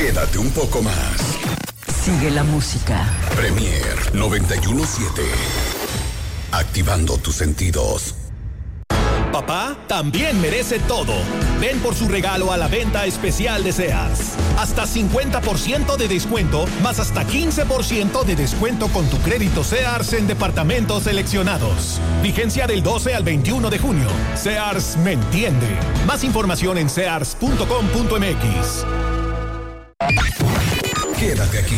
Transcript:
Quédate un poco más. Sigue la música. Premier 91.7. Activando tus sentidos. Papá también merece todo. Ven por su regalo a la venta especial de Sears. Hasta 50% de descuento, más hasta 15% de descuento con tu crédito Sears en departamentos seleccionados. Vigencia del 12 al 21 de junio. Sears me entiende. Más información en sears.com.mx. Quédate aquí.